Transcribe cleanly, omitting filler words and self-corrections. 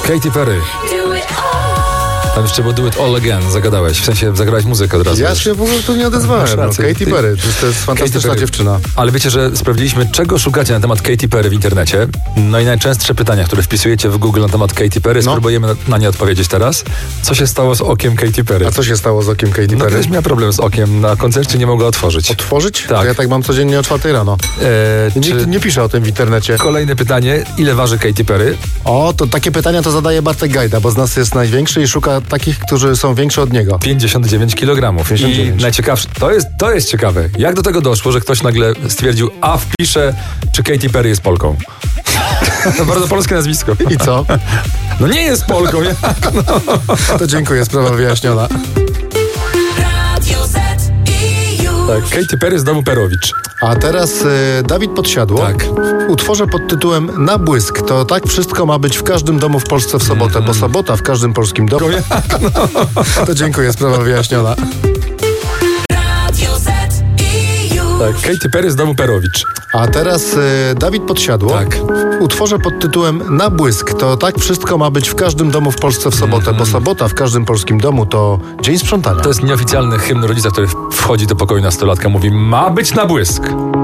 Katy Perry. Tam jeszcze był Do It All Again, zagadałeś, w sensie zagrałeś muzykę od razu. Ja się w ogóle tu nie odezwałem. Katy Perry, to jest fantastyczna dziewczyna. Ale wiecie, że sprawdziliśmy, czego szukacie na temat Katy Perry w internecie. No i najczęstsze pytania, które wpisujecie w Google na temat Katy Perry, spróbujemy na nie odpowiedzieć teraz. Co się stało z okiem Katy Perry? A co się stało z okiem Katy Perry? No też miała problem z okiem, na koncercie nie mogła otworzyć. Otworzyć? Tak. To ja tak mam codziennie o 4 rano. Nikt nie pisze o tym w internecie. Kolejne pytanie, ile waży Katy Perry? O, to takie pytania to zadaje Bartek Gajda, bo z nas jest największy i szuka takich, którzy są większy od niego. 59 kg. 59. I najciekawsze, to jest ciekawe. Jak do tego doszło, że ktoś nagle stwierdził, wpisze, czy Katy Perry jest Polką? To bardzo polskie nazwisko. I co? No nie jest Polką. To dziękuję, sprawa wyjaśniona. Tak, Katy Perry z domu Perowicz. A teraz Dawid Podsiadło w utworze pod tytułem Na błysk. To tak wszystko ma być w każdym domu w Polsce w sobotę, bo sobota w każdym polskim domu. To dziękuję, sprawa wyjaśniona. Tak, Katy Perry z domu Perowicz. A teraz Dawid Podsiadło w utworze pod tytułem Na błysk. To tak wszystko ma być w każdym domu w Polsce w sobotę, bo sobota w każdym polskim domu to dzień sprzątania. To jest nieoficjalny hymn rodzica, który wchodzi do pokoju nastolatka, mówi, ma być na błysk.